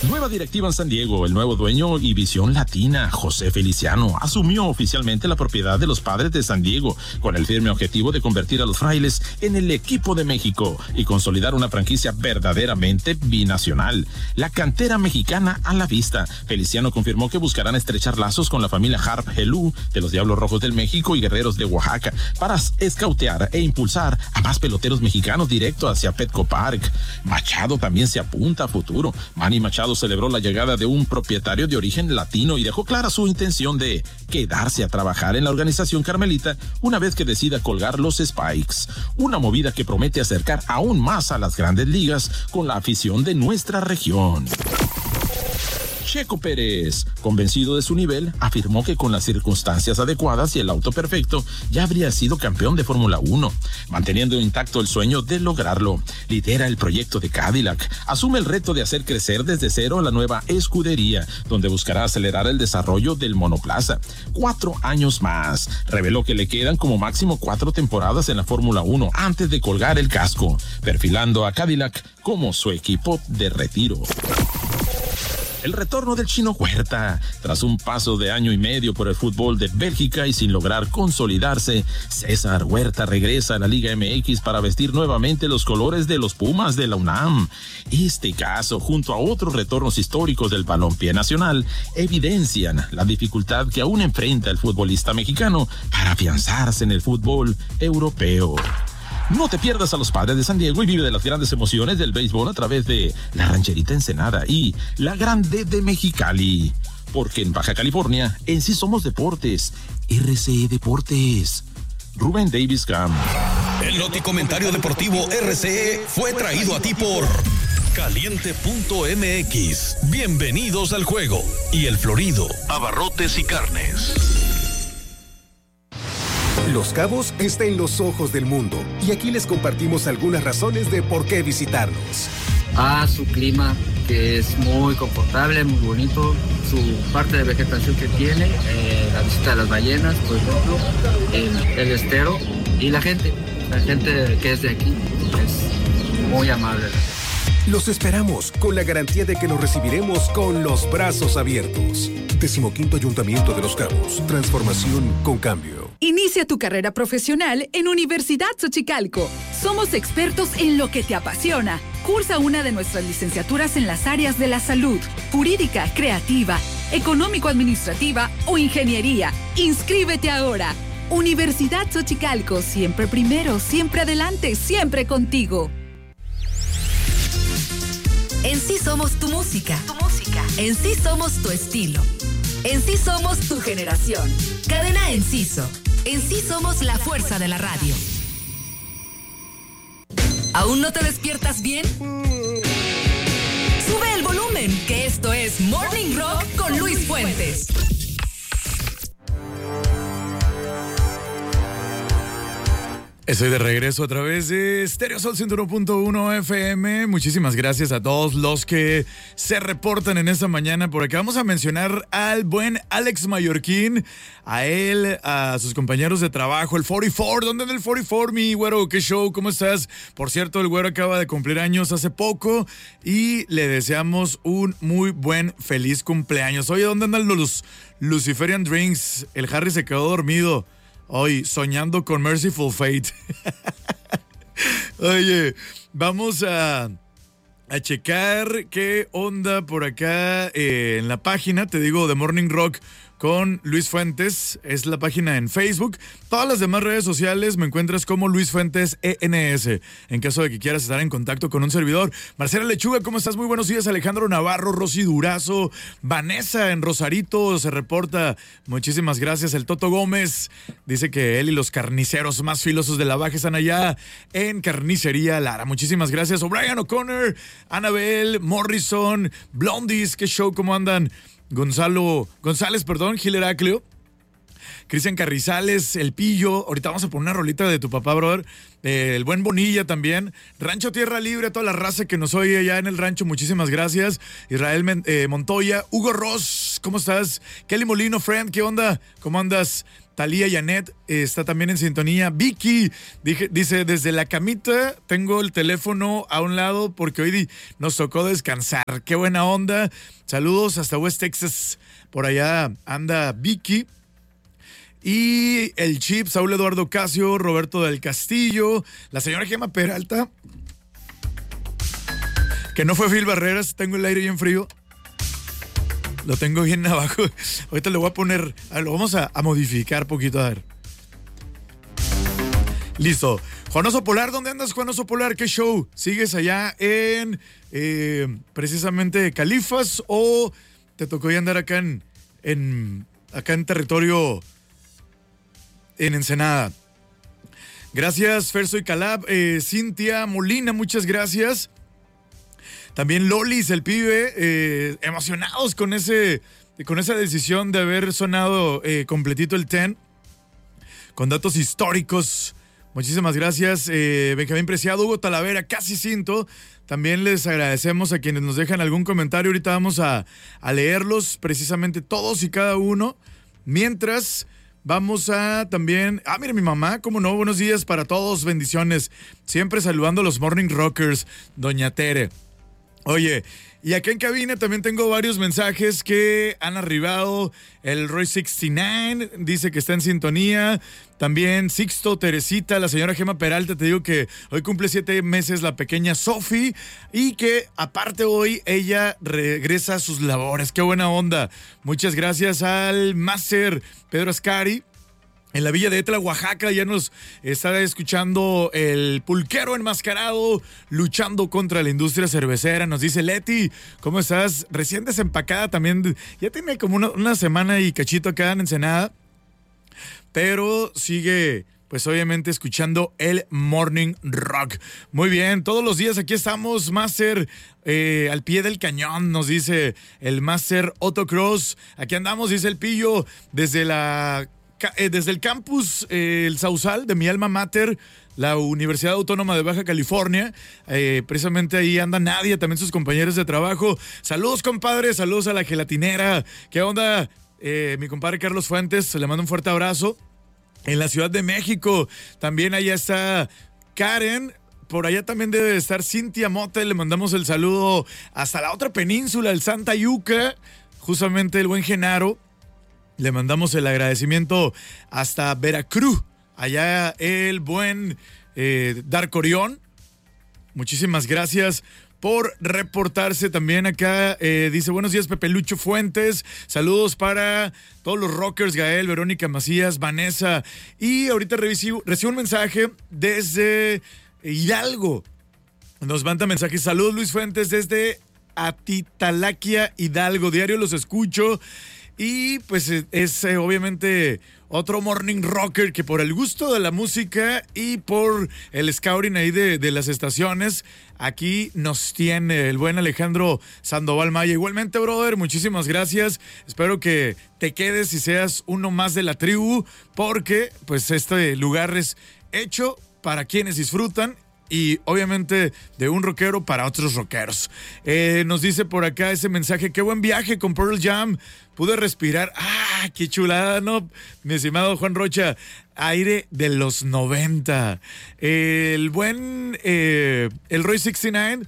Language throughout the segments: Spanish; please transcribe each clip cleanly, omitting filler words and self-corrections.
Nueva directiva en San Diego. El nuevo dueño y visión latina, José Feliciano, asumió oficialmente la propiedad de los Padres de San Diego con el firme objetivo de convertir a los Frailes en el equipo de México y consolidar una franquicia verdaderamente binacional. La cantera mexicana a la vista. Feliciano confirmó que buscarán estrechar lazos con la familia Harp Helú de los Diablos Rojos del México y Guerreros de Oaxaca para escautear e impulsar a más peloteros mexicanos directo hacia Petco Park. Machado también se apunta a futuro. Manny Machado celebró la llegada de un propietario de origen latino y dejó clara su intención de quedarse a trabajar en la organización carmelita una vez que decida colgar los Spikes. Una movida que promete acercar aún más a las grandes ligas con la afición de nuestra región. Checo Pérez, convencido de su nivel, afirmó que con las circunstancias adecuadas y el auto perfecto ya habría sido campeón de Fórmula 1, manteniendo intacto el sueño de lograrlo. Lidera el proyecto de Cadillac, asume el reto de hacer crecer desde cero la nueva escudería, donde buscará acelerar el desarrollo del monoplaza. 4 años más. Reveló que le quedan como máximo 4 temporadas en la Fórmula 1 antes de colgar el casco, perfilando a Cadillac como su equipo de retiro. El retorno del Chino Huerta. Tras un paso de año y medio por el fútbol de Bélgica y sin lograr consolidarse, César Huerta regresa a la Liga MX para vestir nuevamente los colores de los Pumas de la UNAM. Este caso, junto a otros retornos históricos del balompié nacional, evidencian la dificultad que aún enfrenta el futbolista mexicano para afianzarse en el fútbol europeo. No te pierdas a los Padres de San Diego y vive de las grandes emociones del béisbol a través de la Rancherita Ensenada y la Grande de Mexicali. Porque en Baja California, en sí somos deportes. RCE Deportes. Rubén Davis Cam. El Noticomentario Deportivo RCE fue traído a ti por Caliente.mx. Bienvenidos al juego. Y El Florido, abarrotes y carnes. Los Cabos está en los ojos del mundo y aquí les compartimos algunas razones de por qué visitarnos. Su clima, que es muy confortable, muy bonito, su parte de vegetación que tiene, la visita de las ballenas, por ejemplo, el estero y la gente que es de aquí es muy amable. Los esperamos con la garantía de que los recibiremos con los brazos abiertos. 15º Ayuntamiento de Los Cabos. Transformación con cambio. Inicia tu carrera profesional en Universidad Xochicalco. Somos expertos en lo que te apasiona. Cursa una de nuestras licenciaturas en las áreas de la salud, jurídica, creativa, económico-administrativa o ingeniería. ¡Inscríbete ahora! Universidad Xochicalco, siempre primero, siempre adelante, siempre contigo. En sí somos tu música. En sí somos tu estilo. En sí somos tu generación. Cadena Enciso. En sí somos la fuerza de la radio. ¿Aún no te despiertas bien? Sube el volumen, que esto es Morning Rock con Luis Fuentes. Estoy de regreso a través de Stereo Sol 101.1 FM. Muchísimas gracias a todos los que se reportan en esta mañana por acá. Vamos a mencionar al buen Alex Mallorquín, a él, a sus compañeros de trabajo, el 44. ¿Dónde anda el 44, mi güero? ¿Qué show? ¿Cómo estás? Por cierto, el güero acaba de cumplir años hace poco y le deseamos un muy buen, feliz cumpleaños. Oye, ¿dónde andan los Luciferian Drinks? El Harry se quedó dormido. Hoy, soñando con Merciful Fate. Oye, vamos a checar qué onda por acá en la página, te digo, de Morning Rock con Luis Fuentes, es la página en Facebook. Todas las demás redes sociales me encuentras como Luis Fuentes ENS, en caso de que quieras estar en contacto con un servidor. Marcela Lechuga, ¿cómo estás? Muy buenos días. Alejandro Navarro, Rosy Durazo, Vanessa en Rosarito se reporta. Muchísimas gracias. El Toto Gómez dice que él y los carniceros más filosos de la Baja están allá en Carnicería Lara. Muchísimas gracias. O'Brien O'Connor, Anabel, Morrison, Blondies, qué show, ¿cómo andan? González, Gil Heraclio. Cristian Carrizales, El Pillo. Ahorita vamos a poner una rolita de tu papá, brother. El buen Bonilla también. Rancho Tierra Libre, a toda la raza que nos oye allá en el rancho, muchísimas gracias. Israel Montoya, Hugo Ross, ¿cómo estás? Kelly Molino, friend, ¿qué onda? ¿Cómo andas? Talía Yanet está también en sintonía. Vicky dice, desde la camita tengo el teléfono a un lado porque hoy nos tocó descansar. Qué buena onda. Saludos hasta West Texas. Por allá anda Vicky. Y el Chip, Saúl Eduardo Casio, Roberto del Castillo, la señora Gema Peralta, que no fue Phil Barreras, tengo el aire bien frío. Lo tengo bien abajo. Ahorita le voy a poner, lo vamos a modificar poquito, a ver. Listo. Juan Oso Polar, ¿dónde andas, Juan Oso Polar? ¿Qué show? ¿Sigues allá en precisamente Califas o te tocó ya andar acá en territorio en Ensenada? Gracias, Ferso y Calab. Cintia Molina, muchas gracias. También Lolis, el pibe, emocionados con esa decisión de haber sonado completito el 10, con datos históricos. Muchísimas gracias, Benjamín Preciado, Hugo Talavera, Casi Cinto. También les agradecemos a quienes nos dejan algún comentario. Ahorita vamos a leerlos, precisamente todos y cada uno. Mientras, vamos a también... mire, mi mamá, cómo no, buenos días para todos, bendiciones. Siempre saludando a los Morning Rockers, doña Tere. Oye, y acá en cabina también tengo varios mensajes que han arribado. El Roy69 dice que está en sintonía. También Sixto, Teresita, la señora Gema Peralta, te digo que hoy cumple 7 meses la pequeña Sofi y que aparte hoy ella regresa a sus labores. ¡Qué buena onda! Muchas gracias al máster Pedro Ascari. En la villa de Etla, Oaxaca, ya nos está escuchando el pulquero enmascarado luchando contra la industria cervecera. Nos dice Leti, ¿cómo estás? Recién desempacada también. Ya tiene como una semana y cachito acá en Ensenada. Pero sigue, pues obviamente, escuchando el Morning Rock. Muy bien, todos los días aquí estamos, Master, al pie del cañón, nos dice el Master Autocross. Aquí andamos, dice el Pillo, desde el campus El Sausal de mi alma mater, la Universidad Autónoma de Baja California. Precisamente ahí anda Nadia, también sus compañeros de trabajo. Saludos, compadre, saludos a la gelatinera. ¿Qué onda? Mi compadre Carlos Fuentes, le mando un fuerte abrazo. En la Ciudad de México, también allá está Karen. Por allá también debe de estar Cintia Mote, le mandamos el saludo hasta la otra península, el Santa Yuca, justamente el buen Genaro. Le mandamos el agradecimiento hasta Veracruz, allá el buen Dark Orión. Muchísimas gracias por reportarse también acá. Dice, buenos días, Pepe Lucho Fuentes. Saludos para todos los rockers, Gael, Verónica Macías, Vanessa. Y ahorita recibo un mensaje desde Hidalgo. Nos manda mensajes. Saludos, Luis Fuentes, desde Atitalaquia, Hidalgo. Diario los escucho. Y pues es obviamente otro morning rocker que por el gusto de la música y por el scouting ahí de las estaciones, aquí nos tiene el buen Alejandro Sandoval Maya. Igualmente, brother, muchísimas gracias. Espero que te quedes y seas uno más de la tribu, porque pues este lugar es hecho para quienes disfrutan y obviamente de un rockero para otros rockeros. Nos dice por acá ese mensaje, qué buen viaje con Pearl Jam, pude respirar, qué chulada, ¿no? Mi estimado Juan Rocha, aire de los 90. El buen, el Roy69,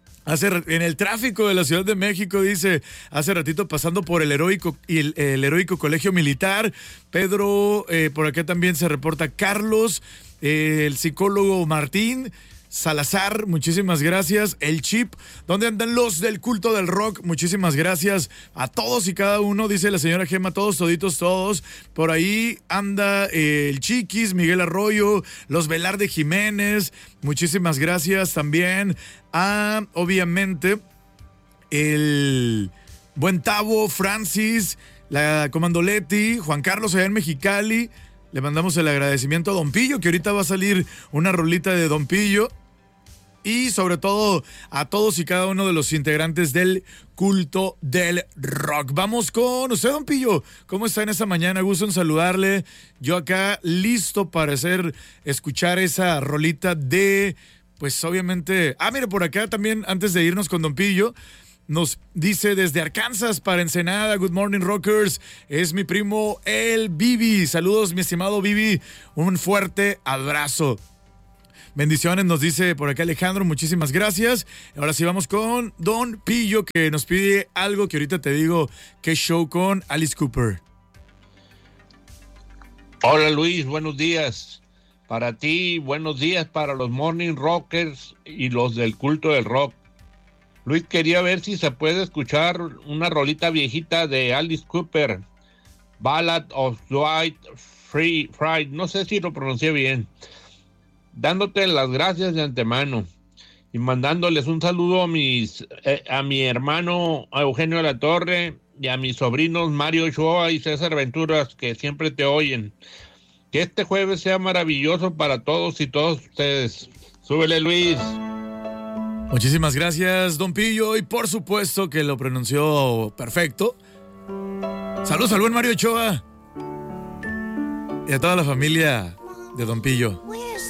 en el tráfico de la Ciudad de México, dice, hace ratito pasando por el heroico el heroico Colegio Militar. Pedro, por acá también se reporta Carlos, el psicólogo Martín Salazar, muchísimas gracias. El Chip, ¿dónde andan los del culto del rock? Muchísimas gracias a todos y cada uno, dice la señora Gema, todos, toditos, todos. Por ahí anda el Chiquis, Miguel Arroyo, los Velarde Jiménez, muchísimas gracias también a, obviamente, el buen Tavo, Francis, la Comandoletti, Juan Carlos allá en Mexicali. Le mandamos el agradecimiento a Don Pillo, que ahorita va a salir una rolita de Don Pillo. y sobre todo a todos y cada uno de los integrantes del culto del rock. Vamos con usted, don Pillo. ¿Cómo está en esta mañana? Gusto en saludarle. Yo acá listo para escuchar esa rolita de, pues obviamente... mire, por acá también, antes de irnos con don Pillo, nos dice desde Arkansas para Ensenada, Good Morning Rockers, es mi primo el Bibi. Saludos, mi estimado Bibi, un fuerte abrazo. Bendiciones, nos dice por acá Alejandro, muchísimas gracias. Ahora sí vamos con don Pillo, que nos pide algo que ahorita te digo, que show con Alice Cooper. Hola Luis, buenos días. Para ti, buenos días para los Morning Rockers y los del culto del rock. Luis, quería ver si se puede escuchar una rolita viejita de Alice Cooper, Ballad of Dwight Frye, no sé si lo pronuncié bien. Dándote las gracias de antemano y mandándoles un saludo a mi hermano Eugenio de la Torre y a mis sobrinos Mario Ochoa y César Venturas, que siempre te oyen. Que este jueves sea maravilloso para todos y todos ustedes. Súbele, Luis. Muchísimas gracias, don Pillo, y por supuesto que lo pronunció perfecto. Saludos al buen Mario Ochoa y a toda la familia de don Pillo.